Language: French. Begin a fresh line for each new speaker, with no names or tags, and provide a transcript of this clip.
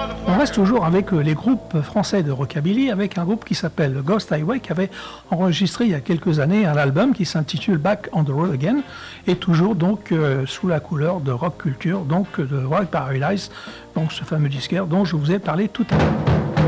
On reste toujours avec les groupes français de rockabilly, avec un groupe qui s'appelle Ghost Highway, qui avait enregistré il y a quelques années un album qui s'intitule Back on the Road Again, et toujours donc sous la couleur de Rock Culture, donc de Rock Paradise, donc ce fameux disquaire dont je vous ai parlé tout à l'heure.